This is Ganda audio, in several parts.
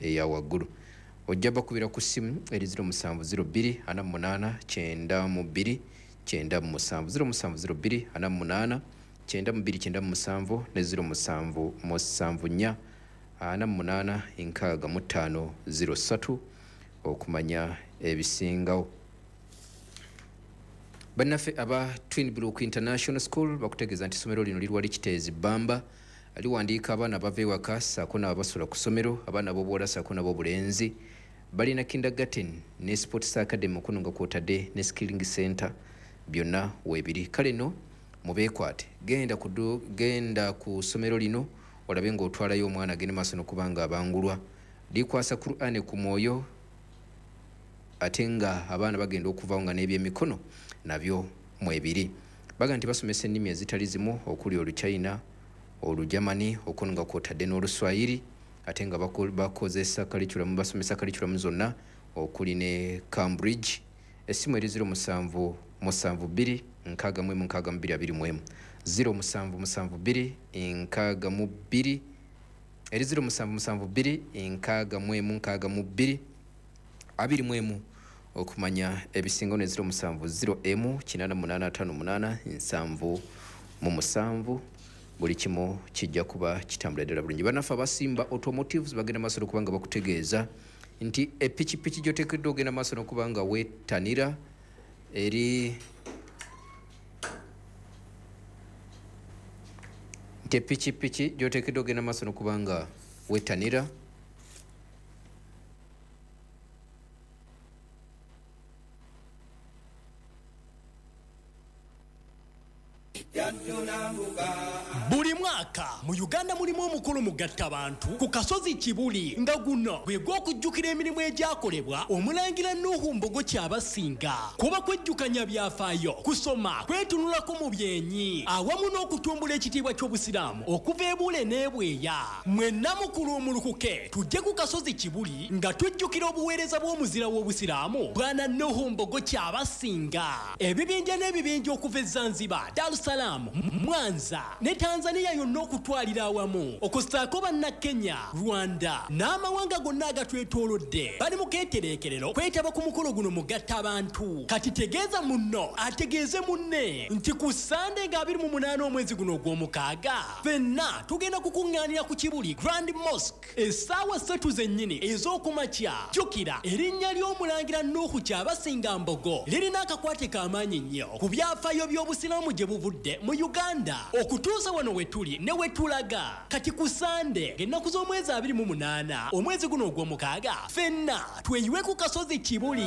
eya waggulu. Ojja bakubira ku ssimu eri 0702 48 92 97 0702 48 92 ne 0774 48 okumanya ebisingawo. Bannaffe aba Twin Brook International School bakutegeeza nti somero lino lirwali Kiteezi Bbamba liwandiika abaana bava ewaka ssaako n'abasula ku ssomero, abaana b'obuwala ssaako n'ab'obulenzi. Balina kindergarten ne sports academy okuno nga kwotadde ne skilling center byonna weebiri. Kale no mubeekwate, genda ku ssomero lino olabe ng'otwalayo omwana agende maaso n'okubanga abangulwa. Likwasa Qur'an ku mwoyo ate nga abaana bagenda okuvawo nga n'ebyemikono nabyo mwebiri. Baga nti basomesa ennimi ezitali zimu okuli Oluchina, Olujamani okuno nga kwotadde n'Oluswayiri ate nga bakozesa curriculum basomesa curriculum zonna okuli ne Cambridge. Essimu eri 0772 612 0772 612 eri 0772 612 21 okumanya ebisinga ne 07 0M buli kimu kijja kuba kitambula ddala bulungi. Bannaffe abasimba automotives bagenda maaso n'okubanga bakutegeeza nti epikipiki gy'oteekeddwa ogenda maaso n'okubanga weetanira eri nti epikipiki gy'oteekeddwa ogenda maaso n'okubanga weetanira buli mwaka mu Uganda mulimu omukulu mugatta abantu ku kasozi Kibuli nga guno gwe gw'okujjukira emirimu egyakolebwa omulangira Nuhu Mbogo Kyabasinga. Kuba kwejjukanya byafaayo, kusoma, kwetunulako mu byenyi awamu n'okutumbula ekitiibwa ky'Obusiraamu okuva eBule n'Ebweya. Mwenna mukulu omulukuke tujje ku kasozi Kibuli nga tujjukira obuweereza bw'omuzira w'Obusiraamu Bwana Nuhu Mbogo Kyabasinga. Ebibinja n'ebibinja okuva e Zanzibar, Dar es Salaam, Mwanza ne Tanzania yonna okutwalira awamu okustaako banna Kenya, Rwanda n'amawanga gonna agatwetoolodde bali mu keetereekerero kwetaba ku mukolo guno mugatta abantu. Kati tegeeza munno ategeeze munne nti ku Sande nga 28 omwezi guno ogw'omukaaga ffenna tugenda kukuŋŋaanira ku Kibuli Grand Mosque essaawa 3 zennyini ez'okumakya. Jjukira erinnya ly'omulangira Nuhu Kyabasinga Mbogo lirina akakwate k'amaanyi nnyo ku byafaayo by'Obusiraamu gye buvudde mu Uganda okutuusa wano wetuli ne wetulaga. Kati ku Sande ng'ennaku z'omwezi 28 omwezi guno ogw'omukaaga ffenna tweyiwe ku kasozi Kibuli.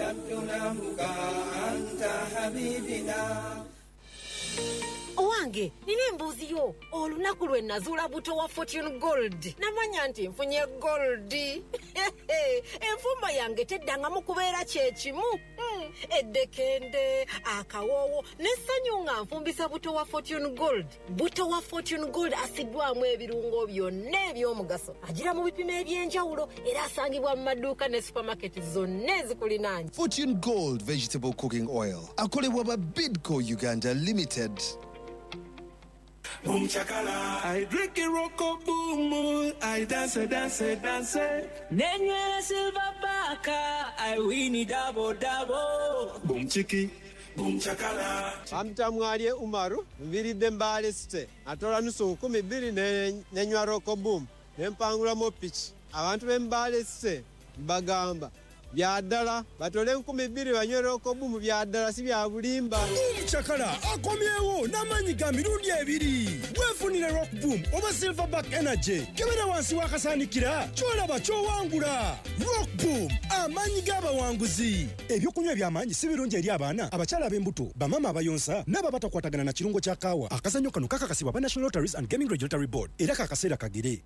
Owange nina embuuzi yo. Olunaku lwe nazuula buto wa Fortune Gold namanya nti nfunye gold. Enfumba yange teddangamu kubeera kyekimu. Eddekende akawoowo n'essanyu nga nfumbisa buto wa Fortune Gold. Buto wa Fortune Gold asiddwamu ebirungo byonna eby'omugaso, agira mu bipimo eby'enjawulo era asangibwa mu maduuka ne supermarket zonna ezikulinaanye. Fortune Gold Vegetable Cooking Oil akolebwa ba Bidco Uganda Limited. Boom chakala, I drink a rocko boom, I dance. Nenye silver baka, I win it double. Boom chiki, boom chakala. Amtamwalye Umaru, mviridde mbale site. Atola nusu 12 nenywa rocko boom. Nempangula mo pitch. Abantu bembale site bagamba byadala batole 12 banywe rocko boom byadala si bya bulimba. Chakala akomyewo namanyi ga mirundi ebiri. Wefunire rock boom oba silverback energy kebera wansi wakasaanikira kyolaba kyowangula. Rock boom amanyi g'abawanguzi. Ebyokunywa by'amanyi si birungi eri abaana, abakyala ab'embuto, bamama abayonsa n'aba batakwatagana na kirungo kya kaawa. Akazannyo kano kakakasibwa ba National Lotteries and Gaming Regulatory Board era kakaseera kagere.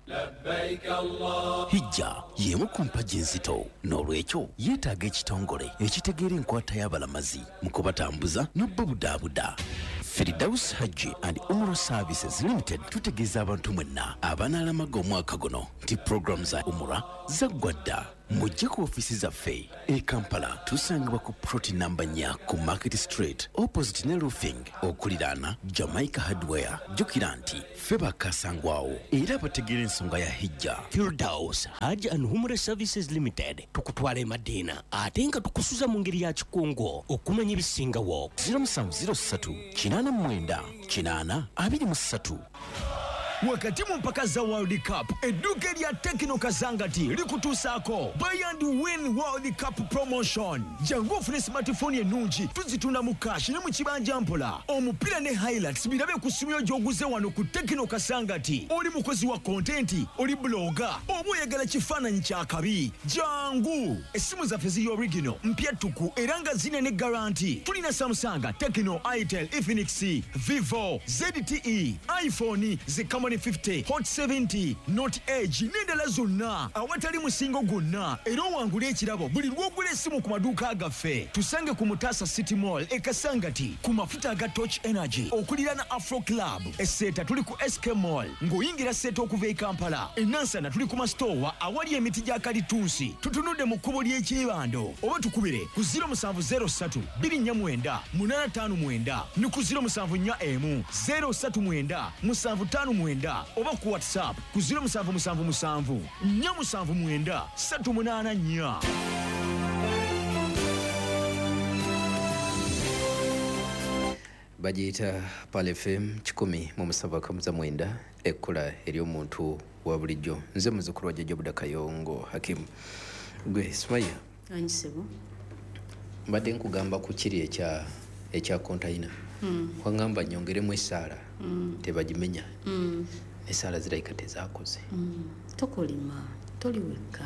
Hijja yemu ku mpagi enzito n'olwekyo yeetaaga ekitongole ekitegeera enkwata y'abalamazi mu kubatambuza n'obbabudaabuda. Firdaus Hajji and Umrah Services Limited tutegeeza abantu mwenna abanaalamaga omwaka guno nti program za Umrah zaggwa dda mujje ku ofiisi zaffe e Kampala tusangibwa ku ploti namba 4 ku Market Street opposite ne roofing okuliraana Jamaica Hardware. Jjukira nti ffe bakasangwawo era bategeera ensonga ya hijja. Firdaus Hajj and Umrah Services Limited tukutwala e Madina ate nga tukusuza mu ngeri ya kikungo okumanya ebisingawo. 0703 89 823. wakati mu mpaka za World Cup edduuka lya Tekno Kasangati likutuusaako Buy and Win World Cup Promotion. Jangu ofune smartphone ennungi tuzitunda mu cash ne mu kibanja mpola. Omupiira ne highlights birabe ku ssimu yo gy'oguze wano ku Tekno Kasangati. Oli mukozi wa content, oli blogger, oba oyagala kifaananyi kya kabi. Jangu essimu zaffe ziri original mpya ttuku era nga zine ne guarantee. Tulina Samsung, Tekno, Itel, Infinix, Vivo, ZTE, iPhone, Camon 50, Hot 70, Note Edge n'endala zonna awatali musingo gwonna era owangula ekirabo buli lw'ogula essimu ku maduuka gaffe. Tusange ku Mutasa City Mall e Kasangati ku mafuta aga Torch Energy okulira na Afro Club. Esseeta tuli ku SK Mall ng'oyingira Seeta okuva e Kampala. E Nansana tuli ku Mastowa awali emiti gya Kalitunsi. Tutunudde mu kkubo ly'ekyebando oba tukubire ku 0703 249 859 ne ku 0741 039 759 oba ku WhatsApp ku 0777 479 384. Bagiyita Pal FM 107.9 ekkula ery'omuntu wa bulijjo. Nze muzzukulu wa Jjajja Buda Kayongo Hakim. Gwe Sumaya anjisebo mbadde nkugamba ku kiri ekya container. Wangamba nyongeremu essaala tebagimenya. Essaala zirayika tezaakoze. tokolima toliweka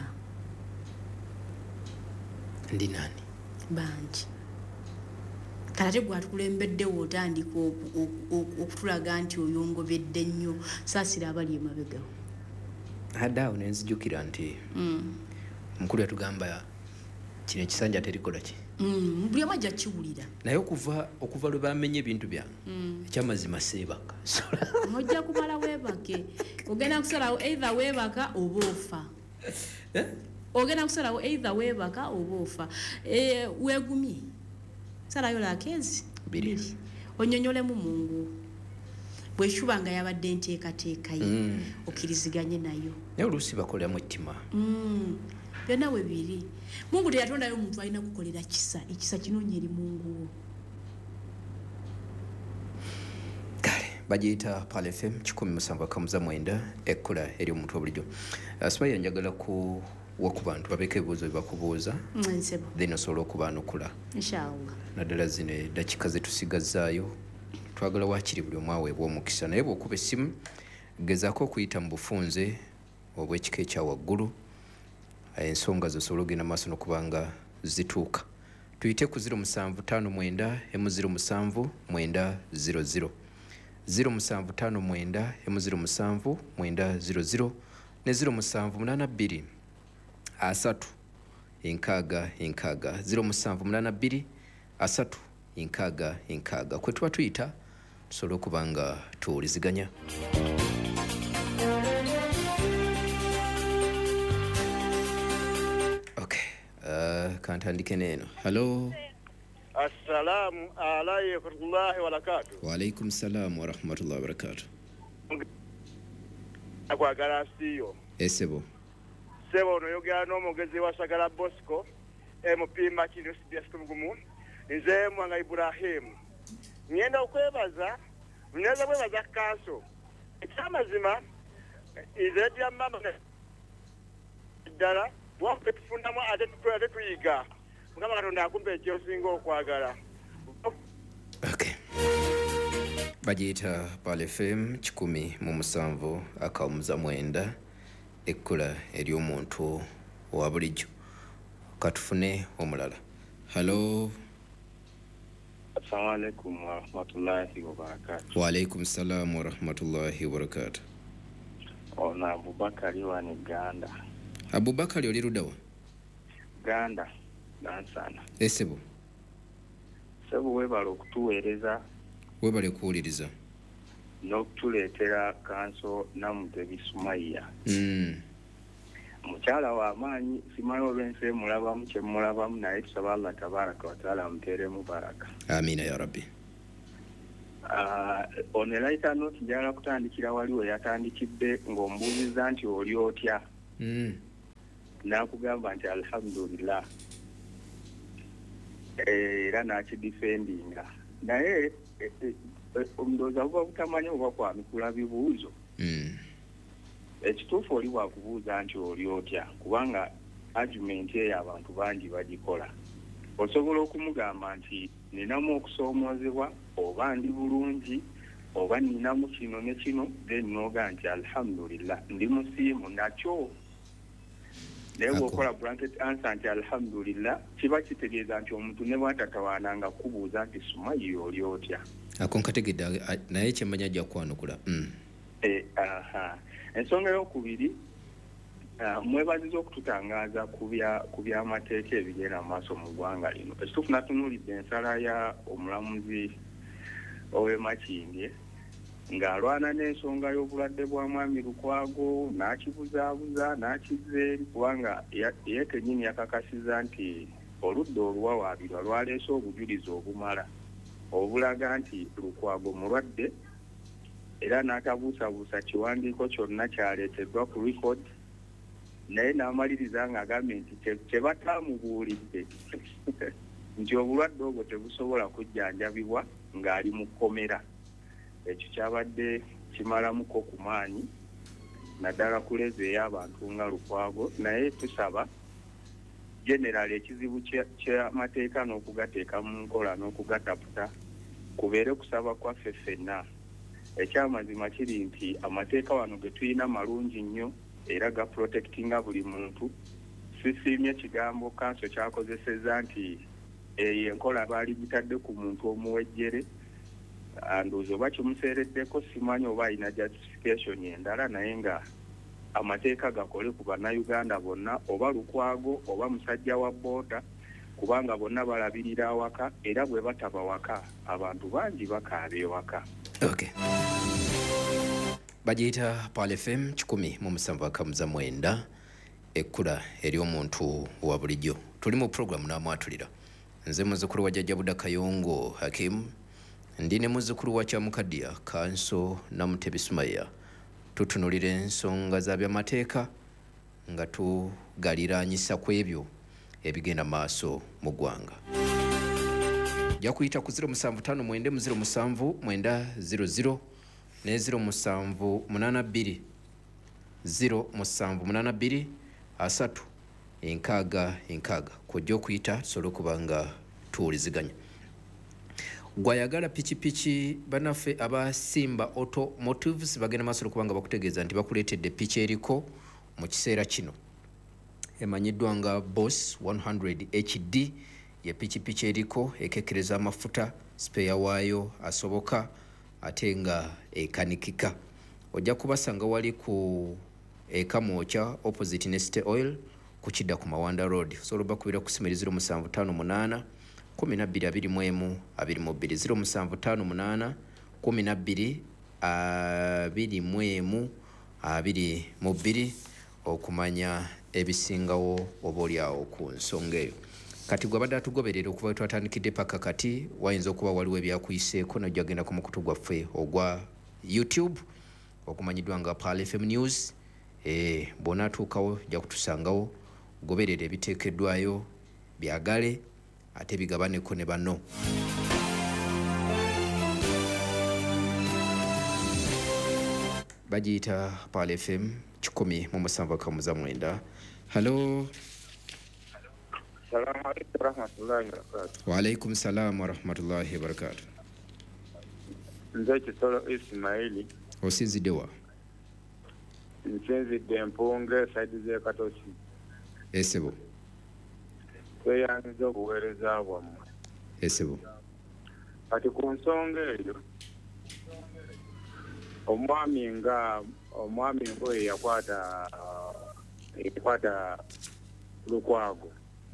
ndi nani bangi kati gwatukulembeddewo otandika okutulaga nti oyongobedde nnyo saasira abali emabega. Addaawo ne nzijukira nti omukulu yatugamba kino ekisanja terikola ki. Buli omu ajja kiwulira naye okuva lwe bamenye ebintu byange ekyamazima seebaka. ojja kumala weebake ogenda kusalawo either weebaka oba ofa. Ogenda kusalawo either weebaka oba ofa. Weegumye salayo laakezi 2 onyonyolemu mungu bw'ekyuba nga yabadde nteekateeka ye okkiriziganye nayo naye oluusi bakoleramu ettima. Byonna we biri. Mungu teyatondayo omuntu alina kukolera kisa. Ekisa kinoonya eri Mungu wo. Kale bagiyita Pal FM 107.9 ekkula ery'omuntu wa bulijjo. Sumaya njagala kuwa ku bantu babeeko ebibuuzo bye bakubuuza then osobola okubaanukula inshallah. naddala zino eddakiika zetusigazaayo twagala waakiri buli omu aweebwa omukisa naye bw'okuba essimu gezaako okuyita mu bufunze obw'ekika ekya waggulu ensonga zosobola ogenda maaso n'okubanga zituuka. Tuyite ku 0759 M07 900 0759 M07 900 ne 0782 asatu enkaaga 0782 asatu enkaaga kwe tuba tuyita tusobole okuba nga tuwuliziganya. Kantandike neeno. Hello. Assalamu alaykum warahmatullahi wabarakatuh. Wa alaykum salam wa rahmatullahi wa barakatuh. Akwagala siyo. Esebo. Sebo no yogera n'omugezi wa Sagala Bosco MP Makino CBS Kumugumu. Nze Mwanga Ibrahim. Ngenda okwebaza, neza kwebaza kanso. Ekyamazima izedi ya mama dala wafe tufundamu ate tukolera tuyiga mukama Katonda akumpe ekyosinga okwagala. Bagiyita Pal FM 107.9 ekkula ery'omuntu wa bulijjo. Katufune omulala. Hello. Assalamu alaikum wa rahmatullahi wa barakatuh. Wa alaikum salam wa rahmatullahi wa barakatuh. Ona Abubakari wa Uganda. Abubakari oli ludawa? Uganda Nansana. Esebo. Sebo webale okutuweereza. Webale kuwuliriza. N'okutuleetera kanso Namutebi Sumaya. mukyala w'amaanyi simanyi olw'ensi emulabamu kyemulabamu naye tusaba Allah tabaraka wataala amuteeremu baraka. Amina ya rabbi. Ono eraita noti njagala kutandikira waliwo yatandikidde ng'omubuuziza nti oli otya. N'akugamba nti alhamdulillah. Era n'akidifendinga. Naye omulowooza buba butamanyi oba kwanukula bibuuzo. Ekituufu oli bwakubuuza nti oli otya kubanga argument eyo abantu bangi bagikola. Osobola okumugamba nti ninamu okusoomoozebwa oba ndi bulungi oba ninamu kino ne kino then noga nti alhamdulillah ndi musiimu nakyo. Naye bw'okola blanket answer nti alhamdulillah kiba kitegeeza nti omuntu ne bw'atatawaananga kubuuza nti Sumayi oli otya. Ako nkategedde naye kyemmanya ajja kukwanukula. Ensonga y'okubiri mwebaziza okututangaaza ku by'amateeka ebigenda mu maaso mu ggwanga lino. Ekituufu natunuulidde ensala ya omulamuzi ow'e Makindye ng'alwana n'ensonga y'obulwadde bwa Mwami Lukwago n'akibuzaabuza n'akizza eri kubanga ye kennyini yakakasiza nti oludda oluwawaabirwa lwaleese obujulizi obumala obulaga nti Lukwago mulwadde era n'atabuusabuusa kiwandiiko kyonna kyaleeteddwa ku record naye n'amaliriza ng'agambye nti kyebataamubuulidde nti obulwadde obwo tebusobola kujjanjabibwa ng'ali mu kkomera. Ekyo kyabadde kimalamuko ku maanyi naddala kuleza ey'abantu nga Lukwago naye tusaba general ekizibu ky'amateeka n'okugateeka mu nkola n'okugataputa kubeere kusaba kwaffe ffenna. Ekyamazima kiri nti amateeka wano ge tulina malungi nnyo era ga protectinga buli muntu. Sisiimye ekigambo kanso kyakozesezza nti eyo enkola baali gitadde ku muntu omuwejjere ndowooza oba kimuseereddeko simanyi oba alina justification endala naye nga amateeka gakole ku bannayuganda bonna oba Lukwago oba musajja wa booda kubanga bonna balabirira awaka era bwe bataba waka abantu bangi bakaaba ewaka. Okay. Bagiyita Pal FM 107.9 ekkula eri omuntu wa bulijjo. Tuli mu programu n'amwatulira. Nze muzzukulu wa Jjajja Buda Kayongo Hakim ndi ne muzzukulu wa Kyamukaddiya Kanso Namutebi Sumaya. Tutunulira ensonga za byamateeka nga tugaliraanyisa ku ebyo ebigenda maaso mu ggwanga. Jakuyita ku 0759 ne 0782 0782 asatu enkaaga kujja okuyita tusobole okubanga tuwuliziganya. Gwayagala pikipiki banaffe abasimba automotives bagenda maaso okubanga bakutegeeza nti bakuleetedde piki eriko mu kiseera kino emanyiddwa nga Boss 100 HD ye pikipiki eriko ekekkereza amafuta spare waayo asoboka ate nga ekanikika. Ojja kubasanga wali ku Kamwokya opposite ne City Oil ku Kidda ku Mawanda Road. Osobola bakubira ku simu 0758 1221 0758 1221 22 okumanya ebisingawo oba oliawo ku nsonga eyo. Kati gwe abadde atugoberera okuva twatandikidde paka kati wayinza okuba waliwo ebyakuyiseeko najja agenda ku mukutu gwaffe ogwa YouTube okumanyiddwa nga Pal FM News. Bw'onaatuukawo jja kutusangawo goberera ebiteekeddwayo byagale ate bigabaneko ne banno. Bagiyita Pal FM 107.9. Hello. Assalamu alaikum warahmatullahi wabarakatuh. Wa alaikum salam warahmatullahi wabarakatuh. Nze Kisolo Ismaili. Osinzidde wa? Nsinzidde Mpunge saidi ze Katosi. Esebo. Tweyanyiza obuweereza bwammwe. Esebo. Kati ku nsonga eyo omwami ngoye yakwata Lukwago.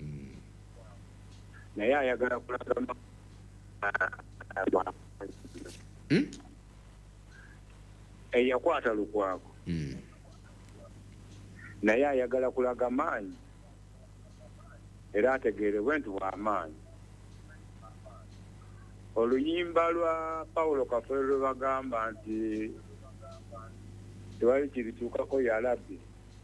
Naye ayagala kulaga eyakwata Lukwago naye ayagala kulaga maanyi era ategeerebwe nti w'amaanyi. Oluyimba lwa Paulo Kafere lwe bagamba nti tewali kirituukako ya Rabbi,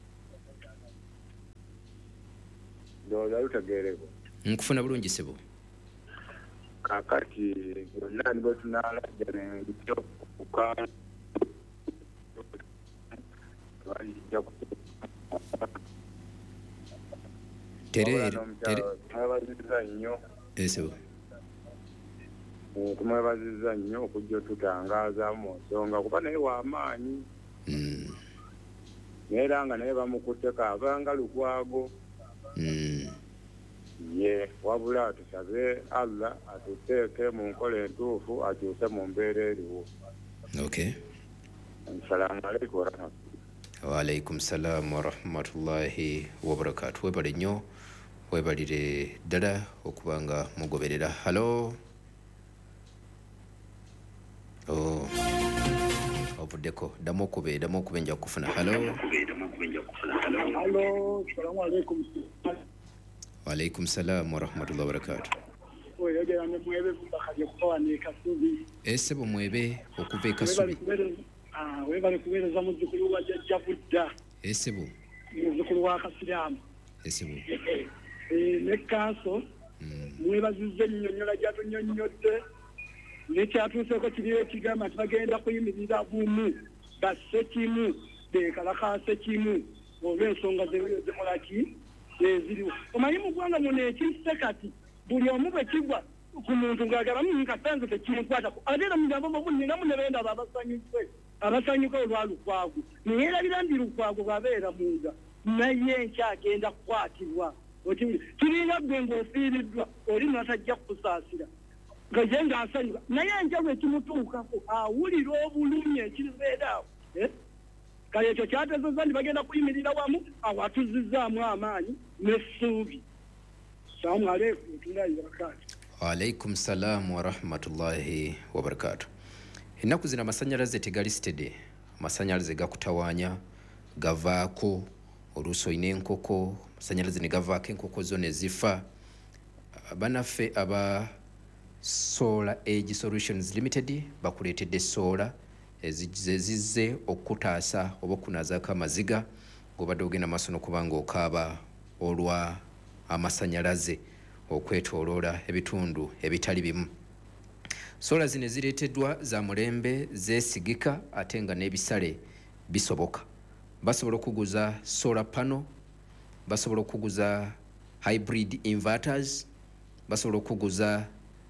ndowooza lutegeerebwe. Nkufuna bulungi ssebo. Kakati bonna ni bwe tunaalajja n'ekyokuka tumwebaziza nnyo. Ssebo. Tumwebaziza nnyo okujja otutangaaza mu nsonga kuba naye w'amaanyi. Naye era nga naye bamukutte kaavanga Lukwago. Ye wabula tusabe Allah atuteeke mu nkola entuufu akyuse mu mbeera eriwo. Okay. Assalamu alaikum warahmatullahi. Wa alaikum salam wa rahmatullahi wa barakatuh. Webale nnyo, webalire ddala okubanga mugoberera. Hello. Oh. Ovuddeko ddamu okube nja kufuna. Hello. Hello, salamu alaikum. Wa alaikum salam wa rahmatullahi wa barakatuh. Oyogera ne mwebe kubakali okutowa ne Kasubi. Ssebo mwebe okuva e Kasubi. Webale kubeereza muzzukulu wa Jjajja Budda. Ssebo. Muzzukulu wa Kasiraamu. Ssebo. Ne Kanso. Mwebazizza ennyonnyola gyatunyonnyodde. Nekyatuuseeko kiriyo ekigamba nti bagenda kuyimirira bumu basse kimu beekalakaase kimu olw'ensonga zekolaki eziriwo. Omanyi mu ggwanga muno ekisse kati buli omu bwe kigwa ku muntu ng'agamba kasanze tekinkwatako ate era mugamba ninamu ne bendaba abasanyuka olwa Lukwago naye erabira ndi Lukwago bw'abeera munda naye nkyagenda kukwatibwa. Kiringa ggwe ng'ofiiriddwa oli natajja kukusaasira gagenda asanyuka naye enjabwe ekimutuukako awulira obulumi ekiribeeraawo. Kale ekyo kyatezeza ndi bagenda kuyimirira wamu awatuzizzaamu amaanyi n'essuubi. Salaamu alaikum tunayirakati. Wa alaikum salam wa rahmatullahi wa barakatuh. Ennaku zino amasanyalaze tegali steady. Amasanyalaze gakutawaanya gavaako oluusi olina enkoko amasanyalaze ne gavaako enkoko zo ne zifa. Banaffe aba Solar Age Solutions Limited bakuleetedde solar ezizze okutaasa oba okunazaako amaziga ng'obadde ogenda maaso n'okubanga okaaba olwa amasanyalaze okwetooloola ebitundu ebitali bimu. Sola zino zireeteddwa za mulembe zeesigika ate nga n'ebisale bisoboka. Basobola okuguza solar panel, basobola okuguza hybrid inverters, basobola okuguza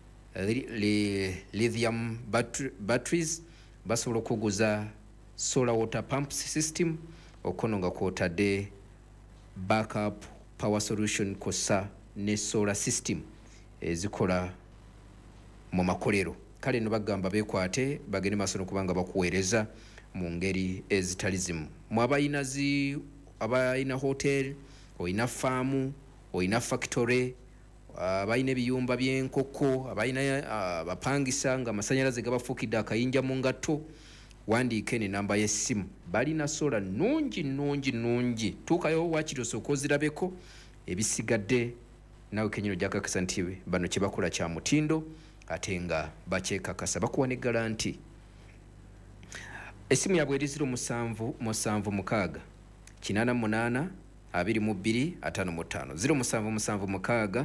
lithium batteries, basobola okuguza solar water pump system, okono nga kwotadde backup power solution kosa ne solar system ezikola mu makolero. Kale no bagamba bekwate bagende maaso n'okubanga bakuweereza mu ngeri ezitali zimu. Mu abayina hotel, oyina faamu, oyina factory, abayina ebiyumba by'enkoko, abayina bapangisa nga amasanyalaze gabafuukidde akayinja mu ngatto, wandiike ne namba y'essimu. Balina sola nungi. Tuukayo waakiri osooka ozirabeko ebisigadde nawe kenyino gyakakasa nti bano kye bakola kya mutindo ate nga bakyekakasa. Bakuwa ne garanti. Essimu yaabwe eri 0776 88 22 55 0776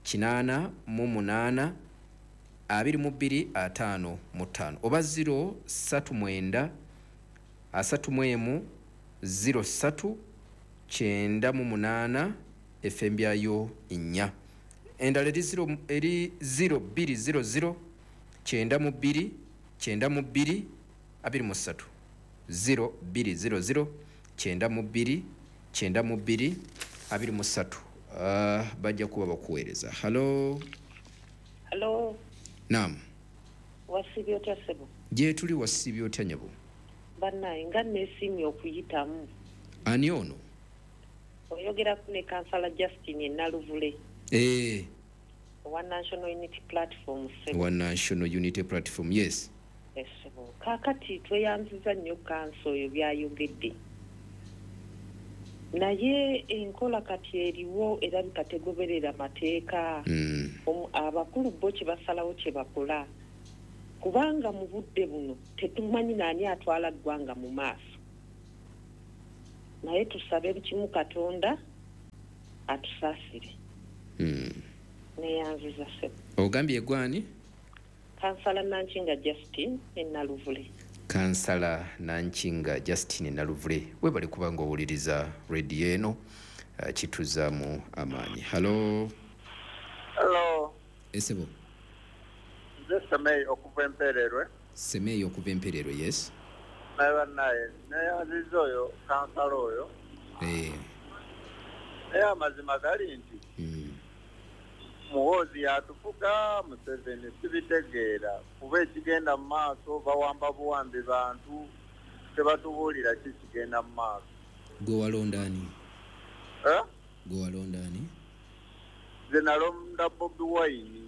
88 22 55 oba 039 31 03 98 FM byayo 4. Endala eri 0200 92 92 23 0200 92 92 23. Bajja kuba bakuweereza. Hello. Naam. Wasibi otya sebo? Je tuli wasibi otya nyabo? Bannaye nga n'essimu okuyitamu. Ani ono? Oyogera ku ne Kansala Justin Naluvule. One National Unity Platform. One National Unity Platform, yes. Sebo. Kakati tweyanziza nnyo kanso oyo byayogedde. naye enkola kati eriwo erabika tegoberera mateeka abakulu bo kye basalawo kye bakola kubanga mu budde buno tetumanyi naani atwala ggwanga mu maaso naye tusabe kimu Katonda atusaasire neyanziza se ogambye gwani kansala Nankinga Justin Naluvule kansala Nankinga Justin Naluvule we bali kubanga owuliriza radio eno kituzaamu amaanyi. Hello esebo Semeyo okuva Empererwe. Semeyo okuva Empererwe, yes. Naye neyanziza oyo kansala oyo naye amazima gali nti muhoozi yatufuga Museveni sibitegeera kuba ekigenda mu maaso bawamba buwambi bantu tebatubuulira kikigenda mu maaso. Gwe walondaani nze nalonda Bobi Wine.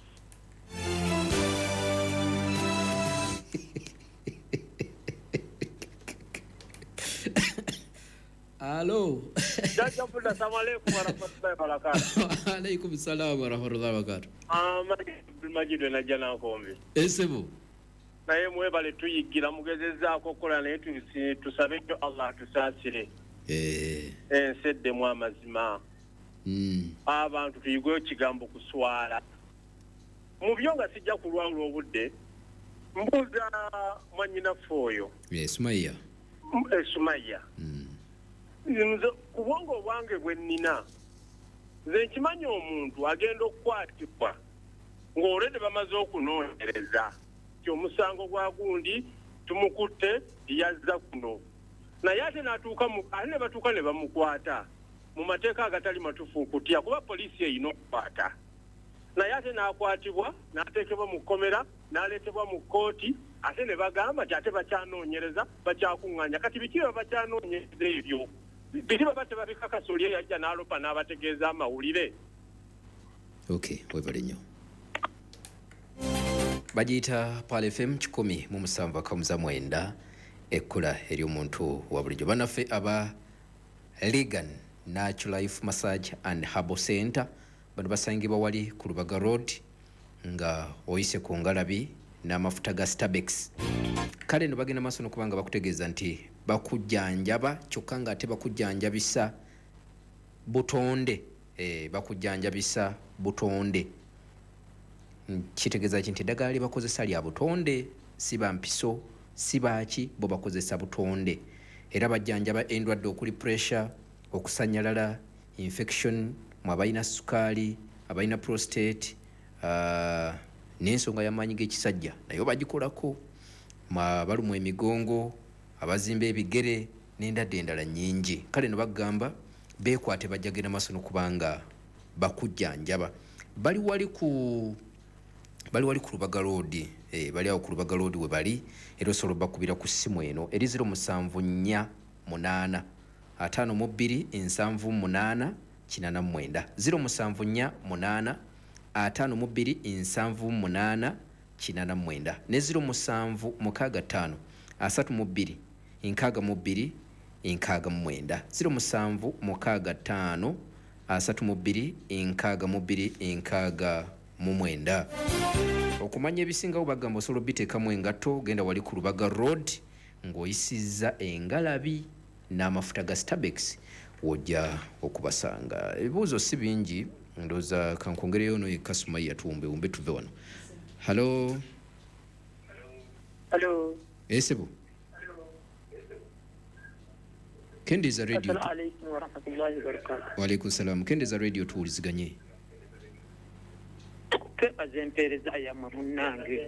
Hello. Jaja Buddha, assalamu alaikum wa rahmatullahi wa barakatuh. Alaikum salam wa rahmatullahi wa barakatuh. Majido na jana kombi. Esebo. Naye mwebale tuyigira mugezezaako okukola naye tusabe nnyo Allah atusaasire. Enseddemu amazima. Abantu tuyigweyo kigambo kuswala. Mu byo nga sijja kulwawula obudde mbuuza mwannyinaffe oyo. Sumaya. Sumaya. Nze kubonga obwange bwe nnina nze nkimanyi omuntu agenda okukwatibwa ng'olwedde bamaze okunoonyereza omusango gwa gundi tumukutte yazza kuno naye ate ne batuuka ne bamukwata mu mateeka agatali matufu kutya kuba poliisi eyina okukwata naye ate n'akwatibwa n'ateekebwa mu kkomera n'aleetebwa mu kkooti ate ne bagamba nti ate bakyanoonyereza bakyakuŋŋaanya kati biki bye bakyanoonyereza ebyo biri baba tebabikakasa oli eyajja n'alopa n'abategeeza amawulire. Webale nnyo. Bagiyita Pal FM 107.9 ekkula ery'omuntu wa bulijjo. Bannaffe aba Legan Natural Life Massage and Herbal Center bano basangibwa wali ku Lubaga Road nga oyise ku ngalabi n'amafuta ga Starbex. Kale no bagenda maaso n'okubanga bakutegeeza nti bakujjanjaba kyokka nga ate bakujjanjabisa butonde. Bakujjanjabisa butonde. Kitegeeza nti eddagala lye bakozesa lya butonde si bampiso si baaki bo bakozesa butonde era bajjanjaba endwadde okuli pressure okusanyalala infection mu abalina sukaali abalina prostate n'ensonga y'amaanyi g'ekisajja nayo bagikolako balumwa emigongo abazimba ebigere n'endadde endala nnyingi. Kale no bagamba beekwate bajjagenda maaso n'okubanga bakujjanjaba. Bali wali ku Lubaga Road, bali awo ku Lubaga Road we bali era osobola bakubira ku ssimu eno eri 0748 52 78 49 0748 52 78 49 ne 0765 32 62 69 0765 32 62 69. Okumanya ebisingawo bagamba osobola obiteekamu engato genda wali ku Lubaga Road ng'oyisizza engalabi n'amafuta ga Starbex wojja okubasanga. Ebibuuzo si bingi ndowooza kankwongereyo ono yekka Sumaya tuwumbe tuve wano. Hello. Esebo. Kendeza radio. Assalamu alaikum wa rahmatullahi wa barakatuh. Wa alaikum salam. Kendeza radio tuwuliziganye. Twebaza empeereza yammwe munnange.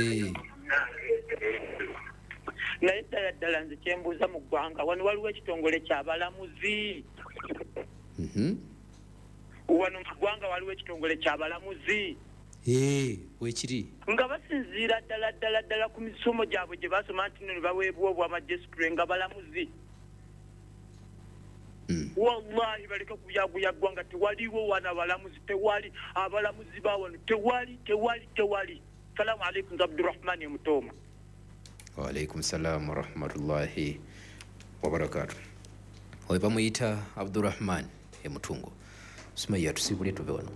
Naye ddala nze kyembuuza mu ggwanga wano waliwo ekitongole ky'abalamuzi. Wano mu ggwanga waliwo ekitongole ky'abalamuzi. Weekiri nga basinziira ddala ku misomo gyabwe gye basoma nti ne baweebwa obwamajesiture nga balamuzi. Wallahi baleka kuyaguya ggwanga tewaliwo wana balamuzi tewali abalamuzi bawano tewali. Salamu alaikum Abdurrahman Mutoma. Wa alaikum salam wa rahmatullahi wa barakatuh. oyo bamuyita Abdurrahman Emutungo. Sumaya tusibule tuve wano.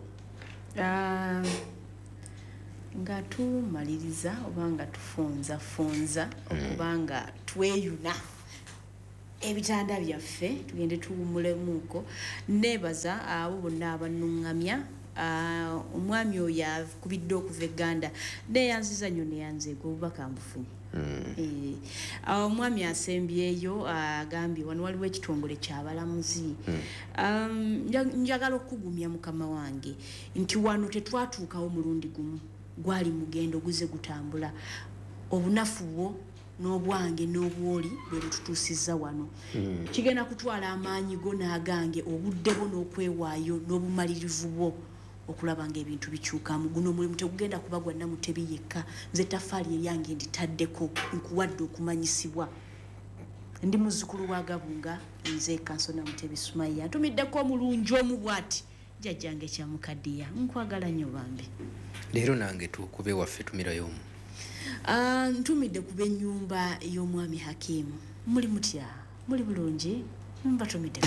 Nga tumaliriza oba nga tufunza okubanga tweyuna ebitanda byaffe tugende tuwumulemuuko. Neebaza abo bonna abanuŋŋamya omwami oyo akubidde okuva egganda neeyanziza nnyo neyanzeego obubaka mbufunye. Omwami asembyeyo agambye wano waliwo ekitongole ky'abalamuzi. Njagala okugumya mukama wange nti wano tetwatuukawo mulundi gumu, gwali mugendo guze gutambula. Obunafu bwo n'obwange n'obwoli bwe bututuusizza wano. Kigenda kutwala amaanyi go n'agange, obudde bwo n'okwewaayo n'obumalirivu bwo okulaba ng'ebintu bikyukamu. Guno omulimu tegugenda kuba gwa Namutebi yekka. Nze Tafaali eryange nditaddeko, nkuwadde okumanyisibwa. Ndi muzzukulu wa Gabunga, nze Kanso Namutebi Sumaya. Ntumiddeko omulungi omu bw'ati jjajjange Kyamukaddiya. Nkwagala nnyo bambi. Leero nange tukube waffe tumirayo omu. Ntumidde kuba ennyumba y'omwami Hakimu. Muli mutya? Muli bulungi? Mbatumidde.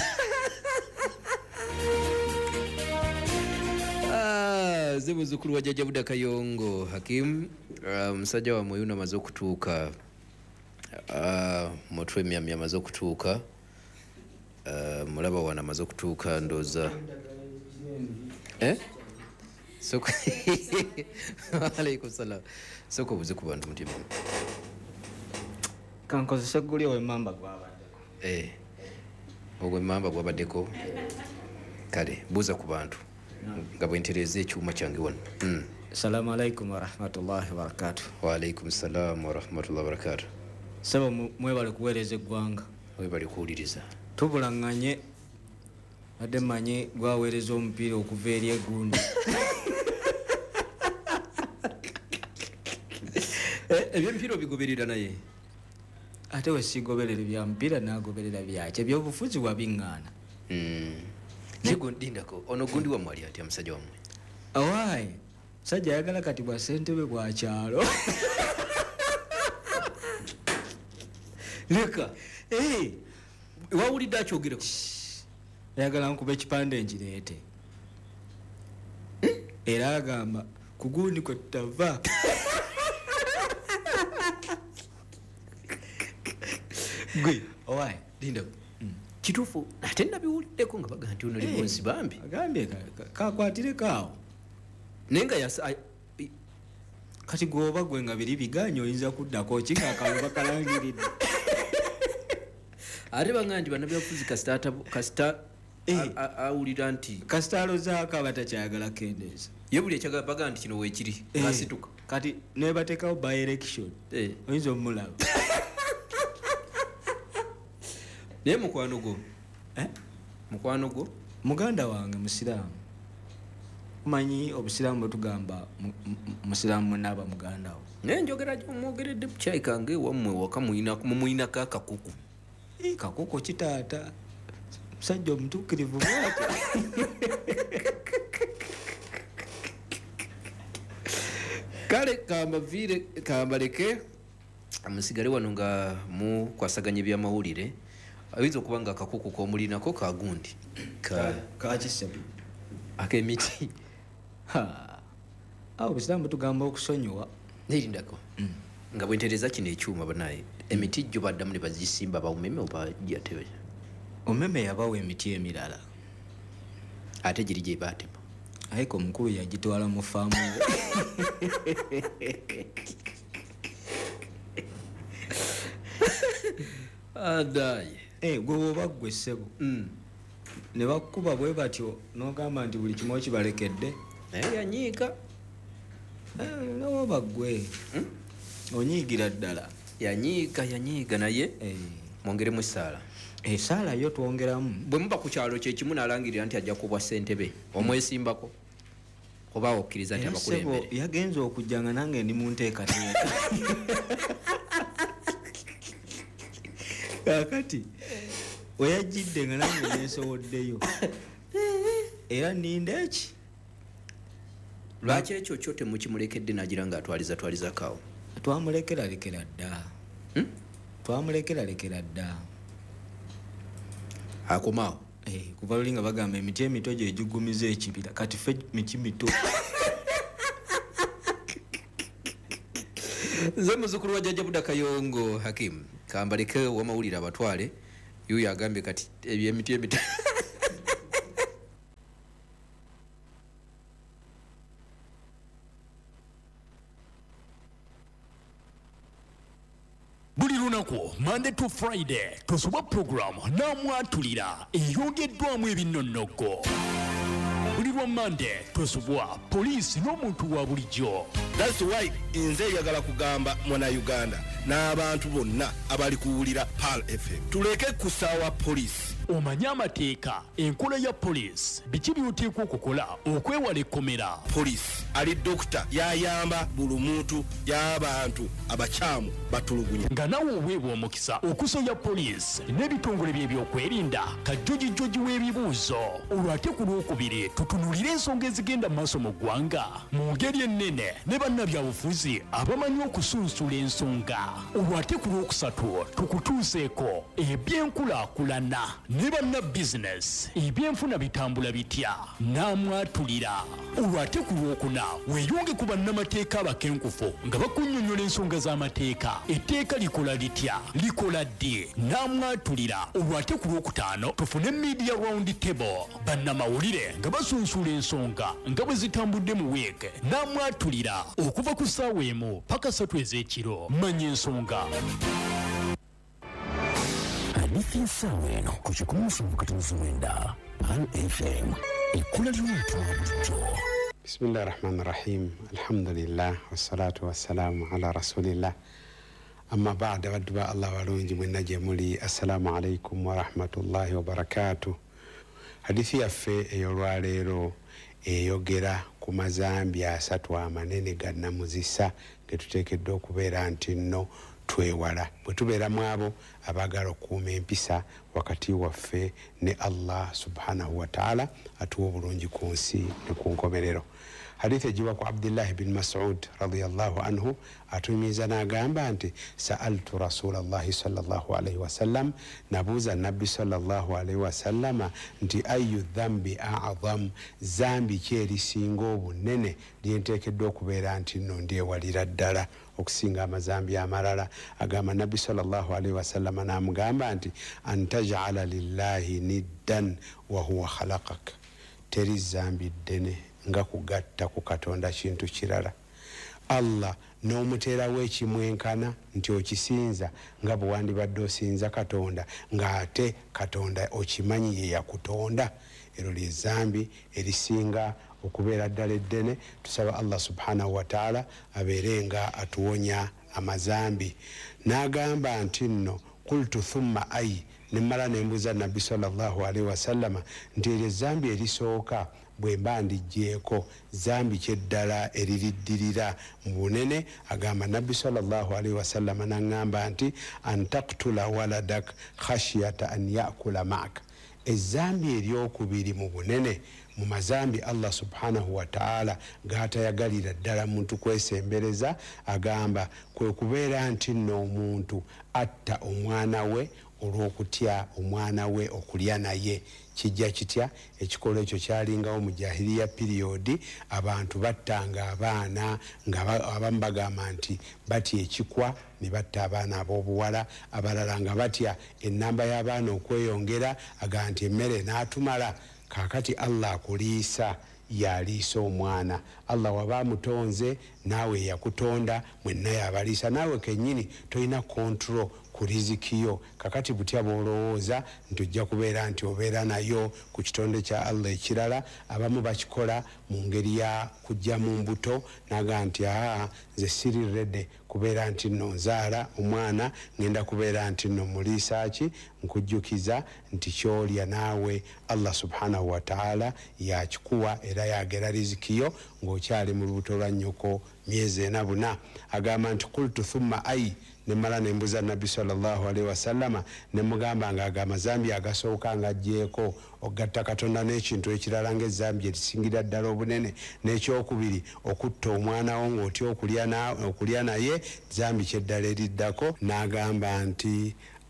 Ze muzzukulu wa Jjajja Buda Kayongo Hakim, musajja wa Muyuna amaze okutuuka, Mutwe Myamya amaze okutuuka, mulaba wana amaze okutuuka ndooza. Soko alaykum salaam. Soko buze ku bantu mutima. Kankozesa guli owe mamba gwabaddeko. Ogwe mamba gwabaddeko. Kale buuza ku bantu nga bwentereza ekyuma kyange wano. Assalamu alaikum wa rahmatullahi wa barakatuh. Wa alaikum salaam wa rahmatullahi wa barakatuh. Saba mwebale kuweereza eggwanga. Webale kuwuliriza. Tubulaŋŋanye ate manye gwaweereza omupiira okuva eri eggundi. Eby'emipiira obigoberera naye. Ate we sigoberera bya mupiira n'agoberera byaki ebyobufuzi wabiŋŋaana. Jego ndindako ono gundi wa mwali ati amusajja wamwe. Awaayi sajja ayagala kati bwa ssentebe bwa kyalo. Leka wawulidde akyogereko. Ayagala nkuba ekipande nkireete. Era agamba ku gundi kwe tutava. Gwe owaayi lindako. Kituufu ate nabiwuliddeko nga baga nti ono libonsi bambi. Agambye kakwatireko awo. Naye nga kati gwoba gwe nga biri biganye oyinza kuddako ki ng'akalulu bakalangiridde. Ate baŋŋanti bannabyabufuzi kasita awulira nti kasita alozaako aba takyayagala kendeeza. Ye buli ekyagala baga nti kino weekiri asituka. Kati ne bateekawo by election oyinza omulaba. Naye mukwano gwo mukwano gwo muganda wange musiraamu. Omanyi obusiraamu bwe tugamba musiraamu munaaba muganda wo. Naye njogera gy'omwogeredde bukyayi kange wammwe waka mumuyinako akakuku. Kakuku kitaata musajja omutuukirivu bwatyo. Kale kambaleke musigale wano nga mukwasaganya ebyamawulire. Ayinza okuba nga akakuku k'omulinako ka gundi kakisebe ak'emiti. Awo obusiraamu tugamba okusonyiwa. Nerindako nga bwentereza kino ekyuma banaye emiti gyo baddamu ne bagisimba bawumeme oba gyatebe. Omeme yabawa emiti emirala ate giri gye baatema. Ayiko omukulu yagitwala mu faamu we. Adaye gwe woba ggwe ssebo ne bakuba bwe batyo n'ogamba nti buli kimu okibalekedde. Naye yanyiiga. Nowoba ggwe onyiigira ddala. Yanyiiga naye mwongeremu essaala. Essaala yo twongeramu. Bwe muba ku kyalo kye kimu n'alangirira nti ajja kubwa ssentebe omwesimbako oba okkiriza nti abakulembere. Yagenza okujja nga nange ndi mu nteekateeka. Kakati weyajjidde nga nange neesowoddeyo era nninda eki. Lwaki ekyo kyo temukimulekedde nagira nga atwaliza kaawo? Twamulekeralekera dda. akomaawo kuva luli nga bagamba emiti emito gye gigumiza ekibira kati ffe miti mito. Nze muzukulu wa Jjajja Buda Kayongo Hakim kambaleke wamawulire abatwale yuyo agambye kati ebyemiti emito. Buli lunaku Monday to Friday tusoba program namwatulira eyogeddwamu ebinnonogo. Buli lwa Monday tusoba poliisi n'omuntu wa bulijjo. That's why nze yagala kugamba mwana Uganda n'abantu bonna abali kuwulira PAL FM tuleke kusaawa poliisi. Omanya amateeka enkola ya poliisi biki by'oteekwa okukola okwewala ekkomera. Poliisi ali dokita yayamba buli muntu y'abantu abakyamu batulugunya. Nga nawe oweebwa omukisa okusoya poliisi n'ebitongole by'ebyokwerinda kajjogijogi w'ebibuuzo olwate ku lwokubiri tutunulire ensonga ezigenda mu maaso mu ggwanga mu ngeri ennene ne bannabyabufuzi abamanyi okusunsula ensonga olwate ku lwokusatu tukutuuseeko ebyenkulaakulana ne bannabizinesi ebyenfuna bitambula bitya namwatulira olwate ku lwokuna weeyunge ku bannamateeka abakenkufu nga bakunnyonnyola ensonga z'amateeka etteeka likola litya likola ddi namwatulira olwate ku lwokutaano tufune media round table bannamawulire nga basunsula ensonga nga bwe zitambudde mu week namwatulira okuva ku ssaawa emu paka 3 ez'ekiro manya ensonga. Hadithi ya ssaawa eno ku 17:9 PAL FM ekkula ly'omuntu wa bulijjo. Bismillah ar-Rahman ar-Rahim. Alhamdulillah wassalatu wassalamu ala rasulillah. Amma ba'da wadduba Allah walungi mwenna gye muli. Assalamu alaikum wa rahmatullahi wa barakatuh. Hadithi yaffe ey'olwaleero eyogera ku mazambi asatu amanene gannamuzisa ge tuteekeddwa okubeera nti nno twewala bwe tubeeramu abo abaagala okukuuma empisa wakati waffe ne Allah subhanahu wa ta'ala atuwa obulungi ku nsi ne ku nkomerero. Hadithi ejiwa ku Abdullah bin Mas'ud radiyallahu anhu atumiza n'agamba nti sa'altu rasulallahi sallallahu alayhi wasallam, nabuuza nabbi sallallahu alayhi wasallama nti ayu dhambi a'zam, zambi ki erisinga obunene lyenteekeddwa okubeera nti nno ndyewalira ddala okusinga amazambi amalala. Agamba nabbi sallallahu alayhi wasallama n'amugamba nti antaj'ala lillahi niddan wa huwa khalaqak, teri zambi ddene nga kugatta ku Katonda kintu kirala. Allah n'omuteerawo ekimwenkana nti okisinza nga bwe wandibadde osinza Katonda ng'ate Katonda okimanyi ye yakutonda. Ero lye zambi erisinga okubeera ddala eddene. Tusaba Allah subhanahu wa ta'ala abeere nga atuwonya amazambi. N'agamba nti nno qultu thumma ay, nemmala nembuuza nabbi sallallahu alaihi wasallama nti eryo zambi erisooka bwe mba ndigyeko zambi kyeddala eririddirira mu bunene. Agamba nabbi sallallahu alaihi wasallama n'aŋŋamba nti antaktula waladak khashyata an yakula maak, ezambi eryokubiri mu bunene mu mazambi Allah subhanahu wa ta'ala gatayagalira ddala muntu kwesembereza, agamba kwe kubeera nti nno omuntu atta omwana we olw'okutya omwana we okulya naye. Kijja kitya? Ekikolo ekyo kyalingawo mu jahiliya periodi, abantu battanga abaana nga abamu bagamba nti batya ekikwa ne batta abaana ab'obuwala, abalala nga batya ennamba y'abaana okweyongera, agamba nti emmere n'atumala. Kaakati Allah akuliisa yaliisa omwana. Allah waba amutonze naawe yakutonda, mwenna yabaliisa. Naawe kennyini tolina control ku rizikiyo. Kakati butya bw'olowooza nti ojja kubeera nti obeera nayo ku kitonde kya Allah ekirala. Abamu bakikola mu ngeri ya kujja mu mbuto, naga nti nze siriredde kubeera nti nno nzaala omwana, ngenda kubeera nti nno muliisa ki, nkujjukiza nti kyolya naawe Allah subhanahu wa ta'ala yakikuwa era yagera rizikiyo ng'okyali mu lubuto lwa nnyoko myezi 4. Agamba nti qultu thumma ay, nemmala nembuuza nabbi sallallahu alaihi wasallama nemugamba nga amazambi agasooka ng'agyeko ogatta Katonda n'ekintu ekirala ng'ezambi erisingira ddala obunene. N'ekyokubiri okutta omwana wo ng'otya okulya naye, zambi kyeddala eriddako. N'agamba nti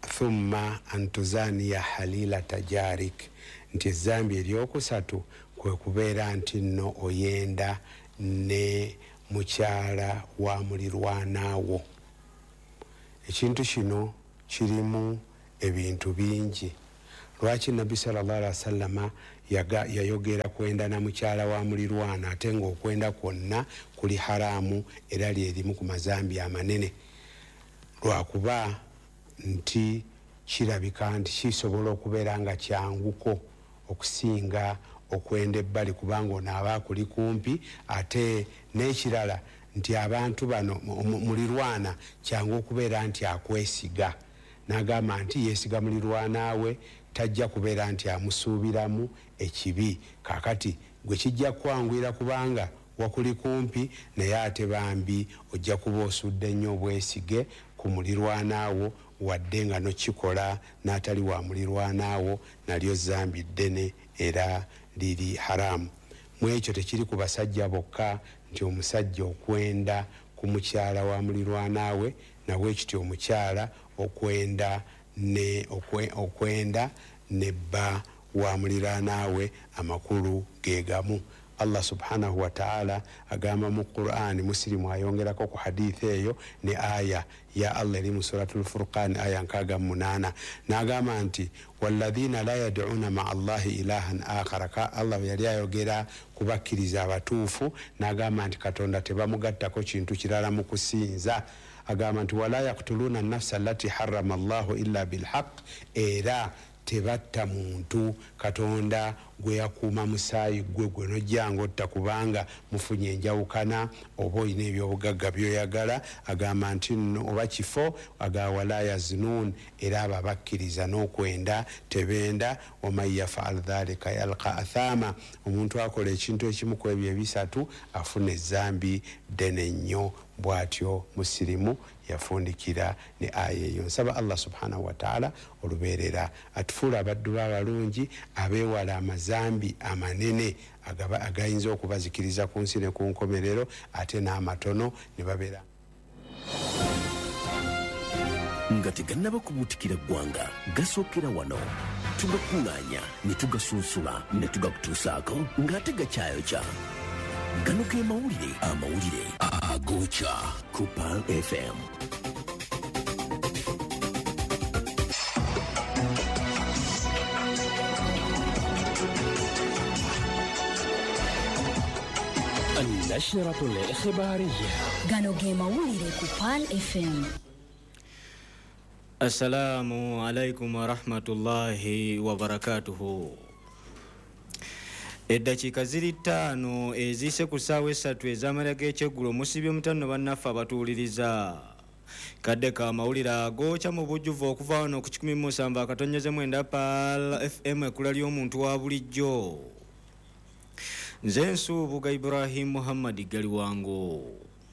thumma antuzaniya halilata jarik, nti ezambi eryokusatu kwe kubeera nti nno oyenda ne mukyala wa mulirwanaawo. Ekintu kino kirimu ebintu bingi. Lwaki Nabbi sallallahu alaihi wasallama yayogera kwenda na mukyala wa mulirwana ate ng'okwenda kwonna kuli haramu era lyerimu ku mazambi amanene? Lwakuba nti kirabika nti kisobola okubeera nga kyanguko okusinga okwenda ebbali kubanga onaaba kuli kumpi, ate n'ekirala nti abantu bano mulirwana kyangu okubeera nti akwesiga, n'agamba nti yeesiga mulirwanaawe tajja kubeera nti amusuubiramu ekibi. Kakati gwe kijja kwangwira kubanga wakuli kumpi, naye ate bambi ojja kuba osudde nnyo obwesige ku mulirwanaawo, wadde nga nokikola n'atali wa mulirwanaawo, nalyo zambi ddene era liri haramu. Mu ekyo tekiri ku basajja bokka nti omusajja okwenda ku mukyala wa mulirwanaawe, nawe ekityo omukyala okwenda nebba wa mulirwanaawe, amakulu gegamu. Allah subhanahu wa ta'ala agamba mu Qur'an, Muslimu ayongerako ku hadithi eyo ne aya ya Allah eri mu suratul Furqan aya 68, n'agamba nti walladhina la yad'una ma'a Allahi ilahan akhara. Allah yali ayogera kubakkiriza abatuufu, n'agamba nti Katonda tebamugattako kintu kirala mu kusinza. Agamba nti wala yaqtuluna an-nafsa allati harrama Allahu illa bilhaq, era tebatta muntu Katonda gwe yakuuma musaayi gwe nojjanga otta kubanga mufunye enjawukana oba olina ebyobugagga byoyagala. Agamba nti nno oba kifo, wala yazinun, era abo abakkiriza n'okwenda tebenda. Waman yafaal dhalika yalqa athama, omuntu akola ekintu ekimu ku ebyo ebisatu afuna ezambi ddene nnyo. Bw'atyo Musilimu yafundikira ne aya eyo. Nsaba Allah subhanahu wa ta'ala olubeerera atufuula abaddu b'abalungi abeewala amazambi amanene agayinza okubazikiriza ku nsi ne ku nkomerero, ate n'amatono ne babeera nga tegannaba kubuutikira ggwanga gasookera wano. Tugakuŋŋaanya ne tugasunsula ne tugakutuusaako ng'ate gakyayokya. Gano ge amawulire agookya ku Pearl FM. النشرة الإخبارية. gano ge mawulire ku Pearl FM. Assalamu alaikum wa rahmatullahi wa barakatuhu. Eddakiika ziri 5 ezise ku ssaawa 3 ez'amalya g'ekyeggulo musibye mutano bannaffe abatuwuliriza. Kadde ka mawulire agookya mu bujjuvu okuva wano ku 107.9 Pearl FM, ekkula ly'omuntu wa bulijjo. Nze Nsuubuga Ibrahim Muhammad gali wango.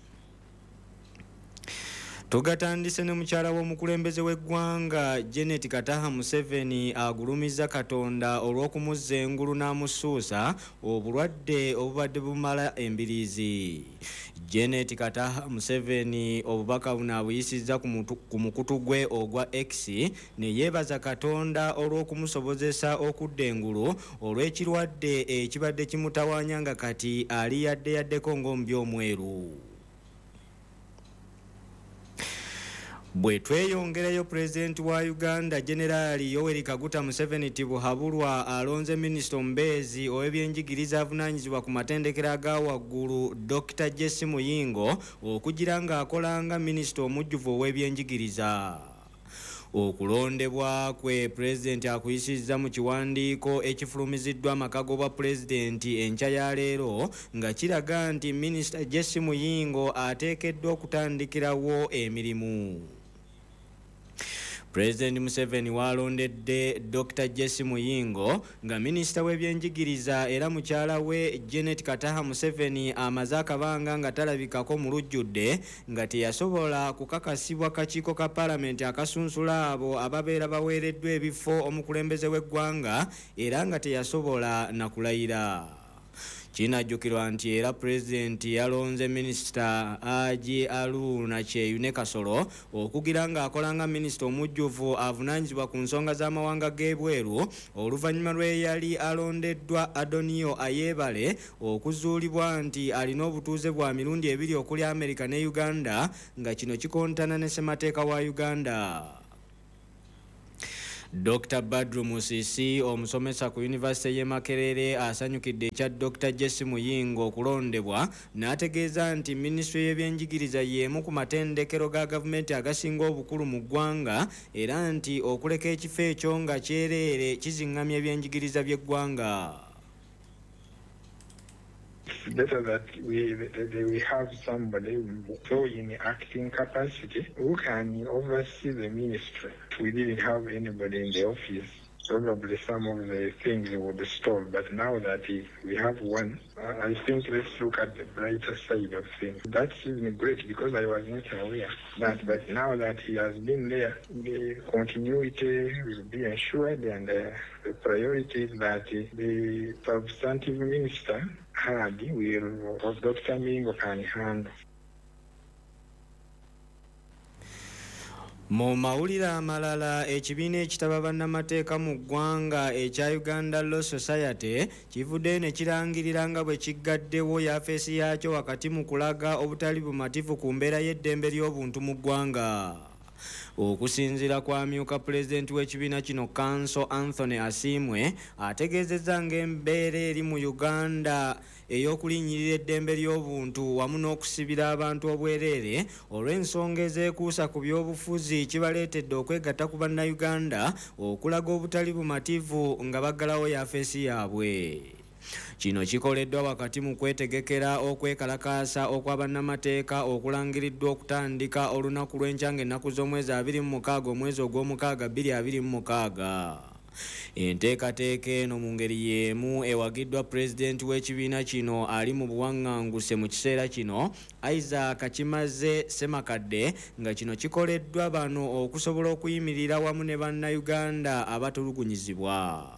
Tugatandise ne mukyala w'omukulembeze w'eggwanga Janet Kataha Museveni agulumiza Katonda olw'okumuzza engulu n'amusuusa obulwadde obubadde bumala embiriizi. Janet Kataha Museveni obubaka buno abuyisizza ku mukutu gwe ogwa X ne yeebaza Katonda olw'okumusobozesa okudda engulu olw'ekirwadde ekibadde kimutawaanya nga kati ali yaddeko ng'omubi omweru. Bwe tweyongerayo, Pulezidenti wa Uganda Generali Yoweri Kaguta Museveni Tibuhaburwa alonze Minisita omubeezi ow'ebyenjigiriza avunaanyizibwa ku matendekero aga waggulu Dr. Jesse Muyingo okugira ng'akolanga Minisita omujjuvu ow'ebyenjigiriza. Okulondebwa kwe Pulezidenti akuyisizza mu kiwandiiko ekifulumiziddwa amaka g'obwa Pulezidenti enkya ya leero nga kiraga nti Minisita Jesse Muyingo ateekeddwa okutandikirawo emirimu. Pulezidenti Museveni walondedde Dr. Jesse Muyingo nga minisita w'ebyenjigiriza era mukyala we Janet Kataha Museveni amaze akabanga nga talabikako mu lujjudde nga teyasobola kukakasibwa kakiiko ka Paalamenti akasunsula abo ababeera baweereddwa ebifo omukulembeze w'eggwanga era nga teyasobola na kulayira. kinajjukirwa nti era pulezidenti yalonze minisita Haji Haruna Kyeyune Kasolo okugira ng'akola nga minisita omujjuvu avunaanyizibwa ku nsonga z'amawanga g'ebweru oluvannyuma lwe yali alondeddwa Adonio Ayebale okuzuulibwa nti alina obutuuze bwa mirundi 2 okuli Amerika ne Uganda nga kino kikontana ne ssemateeka wa Uganda. Dr. Badru Musisi omusomesa ku University y'e Makerere asanyukidde ekya Dr. Jesse Muyingo okulondebwa n'ategeeza nti Ministry y'ebyenjigiriza y'emu ku matendekero ga gavumenti agasinga obukulu mu ggwanga era nti okuleka ekifo ekyo nga kyereere kizingamya ebyenjigiriza by'eggwanga. It's better that we have somebody so in acting capacity who can oversee the ministry. If we didn't have anybody in the office, probably some of the things would stall. But now that we have one, I think let's look at the brighter side of things. That's even great because I was not aware that. But now that he has been there, the continuity will be ensured, and the priority is that the substantive minister of Dr. Mingo can handle. Mu mawulire amalala ekibiina ekitaba bannamateeka mu ggwanga ekya Uganda Law Society kivuddeyo ne kirangirira nga bwe kiggaddewo yafeesi yaakyo wakati mu kulaga obutali bumativu ku mbeera y'eddembe ly'obuntu mu ggwanga. Okusinziira kwa myuka pulezidenti w'ekibiina kino Council Anthony Asimwe ategeezezza ng'embeera eri mu Uganda ey'okulinnyirira eddembe ly'obuntu wamu n'okusibira abantu obwereere olw'ensonga ezeekuusa ku by'obufuzi kibaleetedde okwegatta ku bannayuganda okulaga obutali bumativu nga baggalawo yafeesi yaabwe. Kino kikoleddwa wakati mu kwetegekera okwekalakaasa okw'abannamateeka okulangiriddwa okutandika olunaku lw'enkyanga ennaku z'omwezi 26 omwezi ogw'omukaaga 2026. Enteekateeka eno mu ngeri y'emu ewagiddwa pulezidenti w'ekibiina kino ali mu buwaŋŋanguse mu kiseera kino Isaac Kimaze Semakadde nga kino kikoleddwa bano okusobola okuyimirira wamu ne bannayuganda abatulugunyizibwa.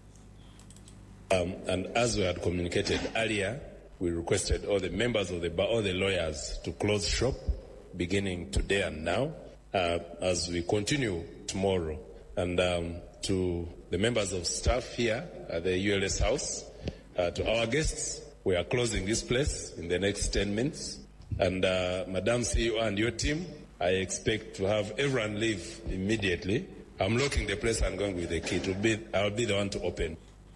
And as we had communicated earlier, we requested all the members of the bar, all the lawyers, to close shop beginning today and now, as we continue tomorrow. And to the members of staff here at the ULS House, to our guests, we are closing this place in the next 10 minutes. And Madam CEO and your team, I expect to have everyone leave immediately. I'm locking the place and going with the key. I'll be the one to open.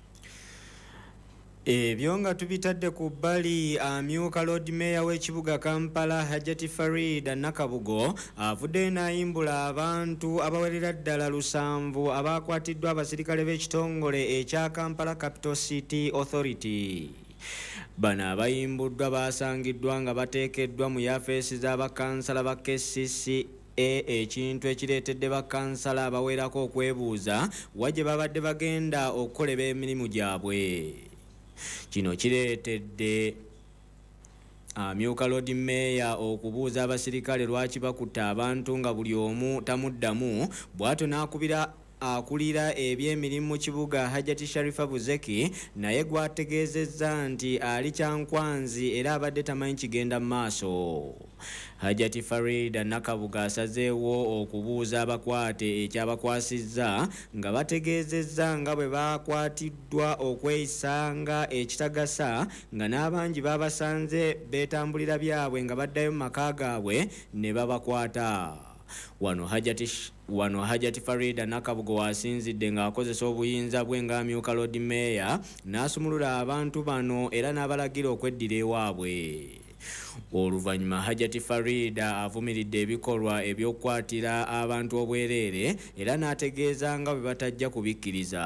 Ebyo nga tubitadde ku bbali amyuka Lord Mayor w'ekibuga Kampala Hajati Farida Nakabugo avuddeyo n'ayimbula abantu abawerera ddala 7 abaakwatiddwa abasirikale b'ekitongole ekya Kampala Capital City Authority. Bano abayimbuddwa baasangiddwa nga bateekeddwa mu yafeesi z'abakansala ba KCC ekintu ekireetedde bakansala abawerako okwebuuza wa gye babadde bagenda okukolera emirimu gyabwe. Kino kireetedde amyuka Lord Mayor okubuuza abasirikale lwaki bakutta abantu nga buli omu tamuddamu, bw'atyo n'akubira akulira ebyemirimu mu kibuga Hajati Sharifa Buzeki naye gwategeezezza nti ali kyankwanzi era abadde tamanyi kigenda mu maaso. Hajati Farida Nakabuga asazeewo okubuuza abakwate ekyabakwasizza nga bategeezezza nga bwe baakwatiddwa okweyisanga ekitagasa nga n'abangi babasanze beetambulira byabwe nga baddayo mu maka gaabwe ne babakwata. Wano Hajati Farida Nakabugo wasinzidde ng'akozesa obuyinza bwe ng'amyuka Lord Mayor n'asumulula abantu bano era n'abalagira okweddira ewaabwe. Oluvannyuma Hajati Farida avumiridde ebikolwa eby'okukwatira abantu obwereere era n'ategeeza nga bwe batajja kubikkiriza.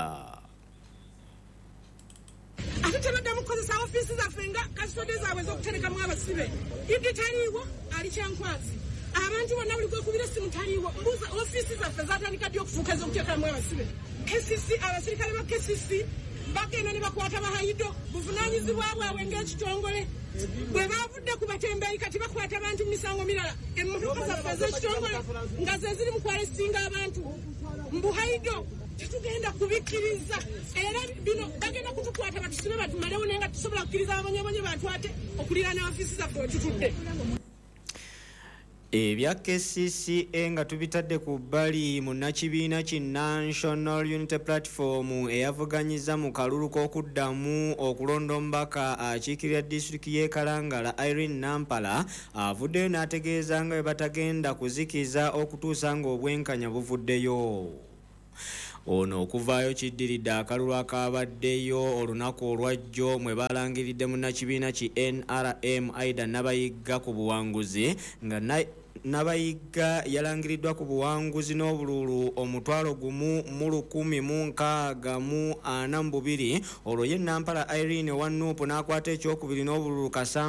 Ate tebaddamu kukozesa ofiisi zaffe nga kasitode zaabwe z'okuterekamu abasibe. Ibyo taliiwo ali kyankwazi. Abantu bonna buli kwekubira essimu taliiwo. Mbuuza ofiisi zaffe zatandika ddi okufuuka ez'okuteekamu abasibe. KCC abasirikale ba KCC bagenda ne bakwata bahayido buvunaanyizibwa bwabwe ng'ekitongole. Bwe baavudde ku batembeeyi kati bakwata abantu mu misango mirala. Emmotoka zaffe ez'ekitongole nga ze ziri mu kwalesinga abantu. Mbuhayido tetugenda kubikkiriza era bino bagenda kutukwata batusibe batumalewo naye nga tusobola kukkiriza abanyabonye batwate okuliraana ofiisi zaffe wetutudde. Ebya KCCA nga tubitadde ku bbali munnakibiina ki National Unity Platform eyavuganyiza mu kalulu k'okuddamu okulonda omubaka akiikirira disitulikiti y'e Kalangala Irene Nampala avuddeyo n'ategeeza nga bwe batagenda kuzikiza okutuusa ng'obwenkanya buvuddeyo. Ono okuvaayo kiddiridde akalulu akaabaddeyo olunaku olwajjo mwe balangiridde munnakibiina ki NRM Aida Nabayigga ku buwanguzi nga Nabayigga yalangiriddwa ku buwanguzi n'obululu 1,162 olwo ye Nampala Irene wa Nuupu n'akwata ekyokubiri n'obululu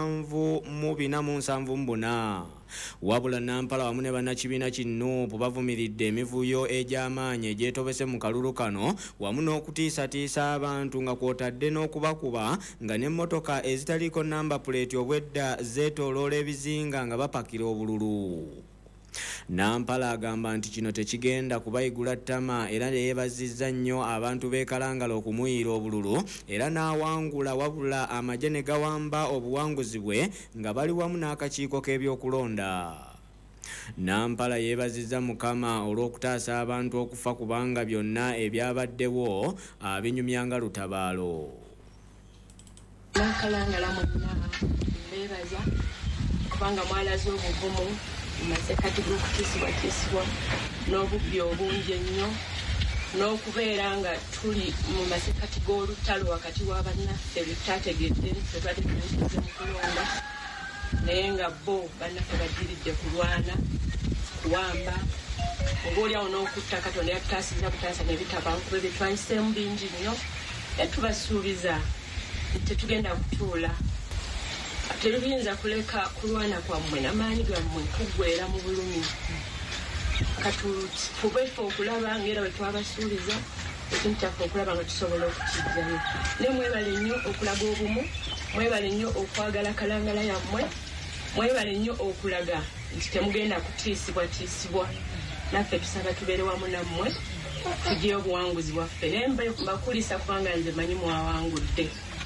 7,474. Wabula Nampala wamu ne bannakibiina ki Nuupu bavumiridde emivuyo egy'amaanyi egyetobese mu kalulu kano wamu n'okutiisatiisa abantu nga kwotadde n'okubakuba nga n'emmotoka ezitaliiko namba puleeti obwedda zeetooloola ebizinga nga bapakira obululu. Nampala agamba nti kino tekigenda kubayigula ttama era yeebazizza nnyo abantu b'e Kalangala okumuyiira obululu era n'awangula wabula amagye ne gawamba obuwanguzi bwe nga bali wamu n'akakiiko k'ebyokulonda. Nampala yeebazizza Mukama olw'okutaasa abantu okufa kubanga byonna ebyabaddewo abinyumyanga lutabaalo. Nakalangala mwenna mbeebaza kubanga mwalaze obuvumu masekati g'okutiisibwatiisibwa n'obubbi obungi ennyo n'okubeera nga tuli mu masekati g'olutalo wakati w'abannaffe betutategedde twebali tuyingize mu kulonda naye nga bo bannaffe baddiridde kulwana kuwamba obaoliawo n'okutta Katonda yatutaasiriza butaasa ne bitaba kuba bye twayiseemu bingi nnyo naye tubasuubiza tetugenda kutuula. Tetuyinza kuleka kulwana kwammwe n'amaanyi gammwe kuggweera mu bulumi. Katufube ffe okulaba ng'era bwe twabasuuliza ekintu kyaffe okulaba nga tusobola okukijjayo. Ne mwebale nnyo okulaga obumu, mwebale nnyo okwagala Kalangala yammwe, mwebale nnyo okulaga nti temugenda kutiisibwatiisibwa. Naffe tusaba tubeere wamu nammwe tuggyeyo obuwanguzi bwaffe. Naye mbakulisa kubanga nze manyi mwawangudde.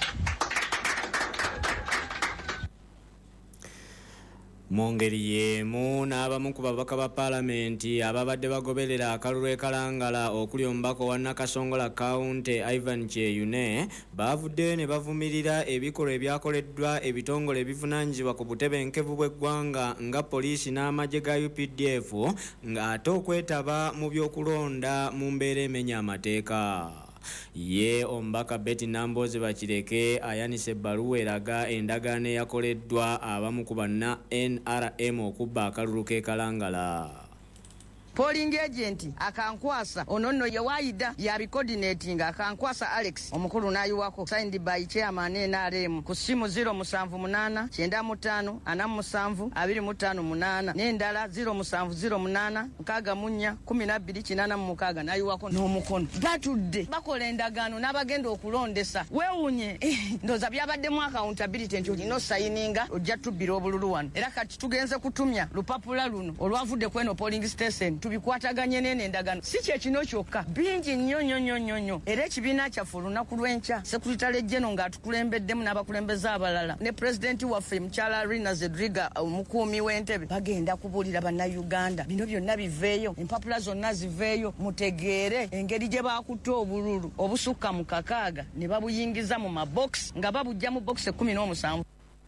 Mu ngeri y'emu n'abamu ku babaka ba paalamenti ababadde bagoberera akalulu e Kalangala okuli omubaka owa Nakasongola County Ivan Kyeyune baavuddeyo ne bavumirira ebikolwa ebyakoleddwa ebitongole ebivunaanyizibwa ku butebenkevu bw'eggwanga nga poliisi n'amagye ga UPDF ng'ate okwetaba mu by'okulonda mu mbeera emenya amateeka. Ye omubaka Betty Namboze Bakireke ayanise ebbaluwa eraga endagaano eyakoleddwa abamu ku banna NRM okubba akalulu k'e Kalangala. Polling agent akankwasa onono yawaida ya coordinating akankwasa Alex omukulu nayiwako signed by chairman NRM ku simu 078 95 47 258 n'endala 0708 nkaga munya 12 nayiwako n'omukono batudde bakola endagaano n'abagenda okulondesa weewunye ndoza byabaddemu accountability nti olina osayininga ojja tubbira obululu wano era kati tugenze kutumya lupapula luno olwavudde kweno polling station tubikwataganye n'endagaano si kye kino kyokka bingi nnyo era ekibiina kyaffe olunaku lw'enkya sekuritale jeno ng'atukulembeddemu n'abakulembeze abalala ne pulezidenti waffe mukyala Rina Zedriga omukuumi w'entebe bagenda kubuulira bannayuganda bino byonna biveeyo empapula zonna ziveeyo mutegeere engeri gye baakutta obululu obusukka mu 6 ne babuyingiza mu mabox nga babujja mu box 17.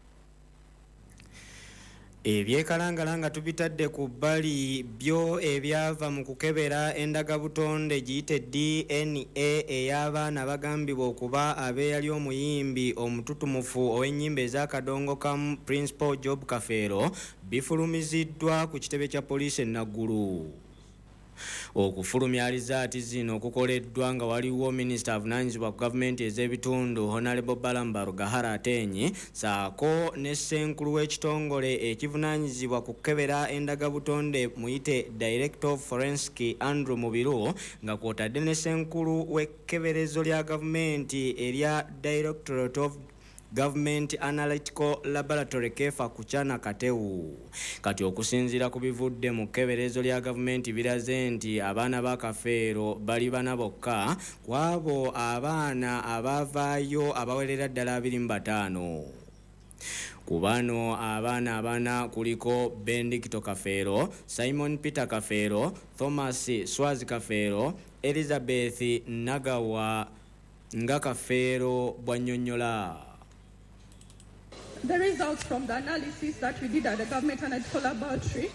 Ebyekalangala nga tubitadde ku bbali byo ebyava mu kukebera endagabutonde giyite DNA ey'abaana bagambibwa okuba abeeyali omuyimbi omututumufu ow'ennyimba ez'akadongo kamu Principal Job Kafeero bifulumiziddwa ku kitebe kya poliisi e Naggulu. Okufulumya alizaati zino okukoleddwa nga waliwo minisita avunaanyizibwa ku gavumenti ez'ebitundu Honorable Balambaro Gahara Atenyi saako ne ssenkulu w'ekitongole ekivunaanyizibwa ku kukebera endagabutonde muyite Director of Forensic Andrew Mubiru nga kwotadde ne ssenkulu w'ekkeberezo lya gavumenti erya Directorate of Government Analytical Laboratory kefa kuchana Kateu. Kati okusinzira ku bivudde mu keberezo lya gavumenti biraze nti abaana ba Kafeero bali bana bokka kwabo abaana abavaayo abawerera ddala 25. Kubano abaana abana kuliko Benedicto Kafeero, Simon Peter Kafeero, Thomas Swazi Kafeero, Elizabeth Nagawa nga Kafeero Bwanyonyola. The results from the analysis that we did at the Government Analytical Laboratory.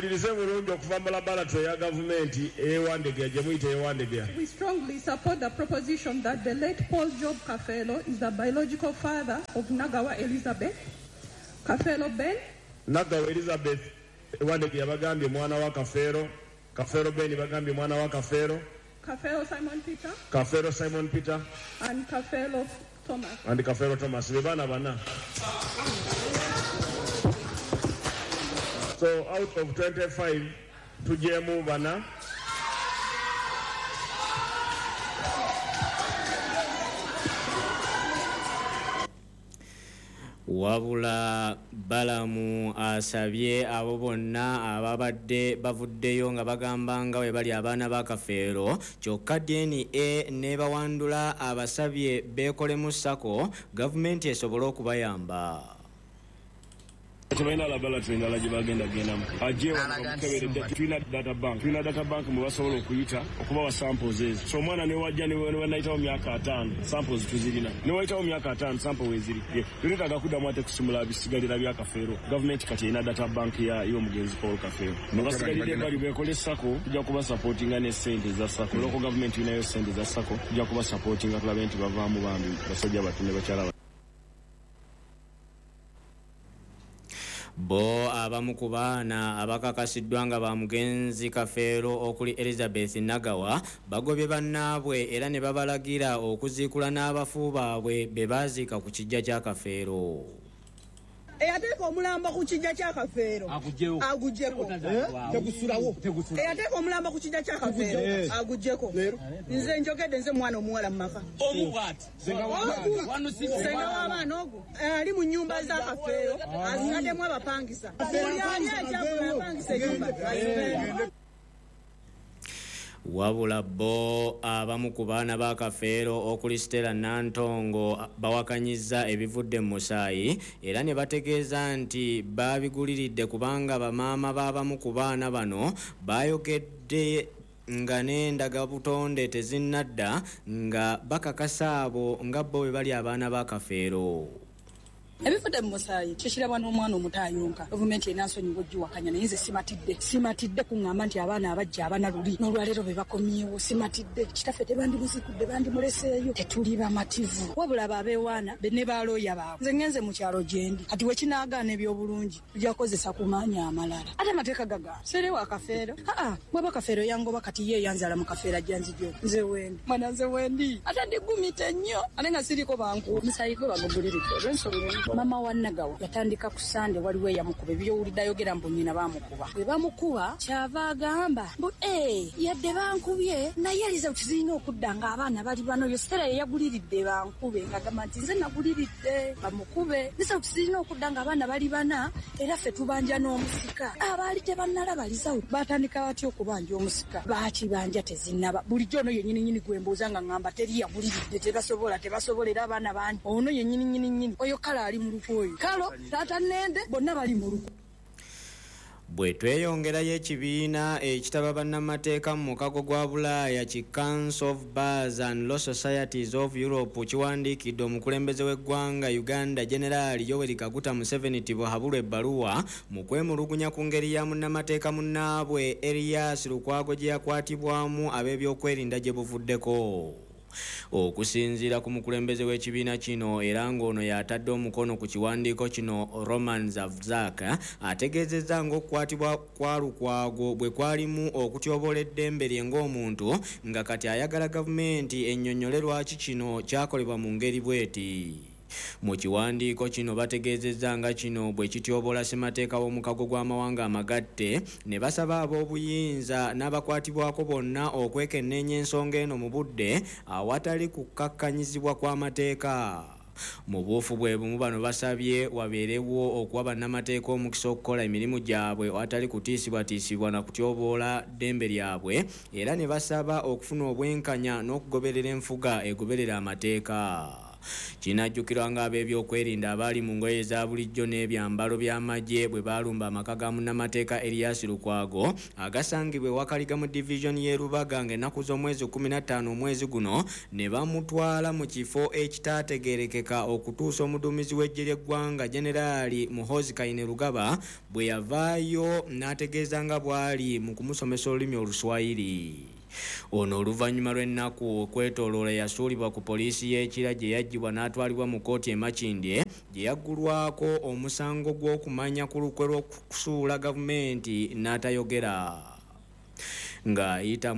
We strongly support the proposition that the late Paul Job Kafeero is the biological father of Nagawa Elizabeth Kafeero Ben. Nagawa Elizabeth Wandege yabagambye mwana wa Kafeero, Kafeero Ben bagambye mwana wa Kafeero. Kafeero Simon Peter. Kafeero Simon Peter. And Kafeero Thomas. And Kafeero Thomas. Bana bana. So out of 25, tujemu bana. Wabula Balamu asabye abo bonna ababadde bavuddeyo nga bagamba nga we bali abaana ba Kafeero kyokka DNA ne bawandula abasabye beekolemu ssako gavumenti esobole okubayamba. Tubaina laboratory ndala gye bagenda gendamu ajewa okukeberedde tulina data bank mwe basobola okuyita okubawa samples ezo so omwana ne wajja ne wanayitawo myaka 5 samples tuzirina ne wayitawo myaka 5 sample weziri tuletaga kuddamu ate kusumula bisigalira bya Kafeero gavumenti kati erina data bank y'omugenzi Paul Kafeero nebasigalidde bali beekole sako tujja kuba supportinga ne sente za sako loko gavumenti inayo sente za sako tujja kuba supportinga tulabe nti bavaamu bambi basajja batune bakyala. Bo abamu ku baana abakakasiddwa nga ba mugenzi Kafeero okuli Elizabeth Nagawa bagobye bannaabwe era ne babalagira okuziikula n'abafu baabwe be baaziika ku kijja kya Kafeero. Eyateeka omulamba ku kijja kya Kafeero agugyeko tegusulawo eyateeka omulamba ku kijja kya Kafeero agugyeko nze njogedde nze mwana omuwala mu maka senga w'abaana ogu ali mu nnyumba za Kafeero azinaddemu abapangisa buli ali ajabu apangisa ennyumba Wabula bo abamu ku baana ba Kafeero okuli Stella Nantongo bawakanyizza ebivudde mu musaayi era ne bategeeza nti baabiguliridde kubanga bamaama b'abamu ku baana bano baayogedde nga n'endagabutonde tezinnadda nga bakakasa abo nga bo bwe bali abaana ba Kafeero. ebivudde mu musaayi kikirabwa n'omwana omuto ayonka gavumenti enansonyiwa ogiwakanya naye nze simatidde kuŋŋamba nti abaana abajja abana luli n'olwaleero be bakomyewo simatidde kitaffe tebandimuzikudde bandimuleseeyo tetuli bamativu wabula abo abeewaana ne balooya baabwe nze ngenze mu kyalo gyendi kati wekinaagaana ebyobulungi tujja kukozesa ku maanyi amalala ate amateeka gaga seerewa Kafeero bwaba Kafeero yangoba kati ye yanzala mu Kafeero ajja nzijyo nze wendi mwana nze wendi ate ndigumite nnyo ate nga siriko banku omusaayi gwe baguguliridde olw'ensonga Mama wa Nagawa yatandika ku Sande waliwo yamukuba ebyowulidde ayogera mbu nnyina baamukuba bwe bamukuba kyava agamba mbu yadde bankubye naye aliza kizirina okudda nga abaana bali bano yo Stella yeyaguliridde bankube ngagamba nti nze naguliridde bamukube nisa kizirina okudda nga abaana bali bana era ffe tubanja n'omusika abaali tebannalabalizawo batandika batya okubanja omusika baakibanja tezinnaba bulijjo ono yennyini gwembuuza nga ŋŋamba teri yaguliridde tebasobolera abaana bangi ono yennyini oyo kale ali mu lukooyi kalo taata nende bonna bali mu luko. Bwe tweyongerayo ekibiina ekitaba bannamateeka mu mukago gwa Bulaaya ki Council of Bars and Law Societies of Europe kiwandiikidde omukulembeze w'eggwanga Uganda General Yoweri Kaguta Museveni tibuhabulwa ebbaluwa mu kwemulugunya ku ngeri ya munnamateeka munnaabwe Erias Lukwago gye yakwatibwamu ab'ebyokwerinda gye buvuddeko. Okusinziira ku mukulembeze w'ekibiina kino era ng'ono yatadde omukono ku kiwandiiko kino Roman Zavzak ategeezezza ng'okukwatibwa kwa Lukwago bwe kwalimu okutyobola eddembe lye ng'omuntu nga kati ayagala gavumenti ennyonnyole lwaki kino kyakolebwa mu ngeri bw'eti. Mu kiwandiiko kino bategeezezza nga kino bwe kityobola ssemateeka w'omukago gw'amawanga amagatte ne basaba ab'obuyinza n'abakwatibwako bonna okwekenneenya ensonga eno mu budde awatali kukakkanyizibwa kw'amateeka. mu buufu bwe bumu bano basabye wabeerewo okuwa bannamateeka omukisa okukola emirimu gyabwe atali kutiisibwatiisibwa na kutyoboola ddembe lyabwe era ne basaba okufuna obwenkanya n'okugoberera enfuga egoberera amateeka. Kinajjukirwa ng'ab'ebyokwerinda abaali mu ngoye za bulijjo n'ebyambalo by'amagye bwe baalumba amaka ga munnamateeka Erias Lukwago agasangibwa Wakaliga mu division y'e Rubaga ng'ennaku z'omwezi 15 omwezi guno ne bamutwala mu kifo ekitaategeerekeka okutuusa omuduumizi w'eggye ly'eggwanga Generaali Muhoozi Kainerugaba bwe yavaayo n'ategeeza nga bw'ali mu kumusomesa olulimi Oluswayiri. Ono oluvannyuma lw'ennaku okwetooloola yasuulibwa ku poliisi y'ekira gye yaggyibwa n'atwalibwa mu kkooti e Makindye gye yaggulwako omusango gw'okumanya ku lukwe lw'okusuula gavumenti n'atayogera ng'ayita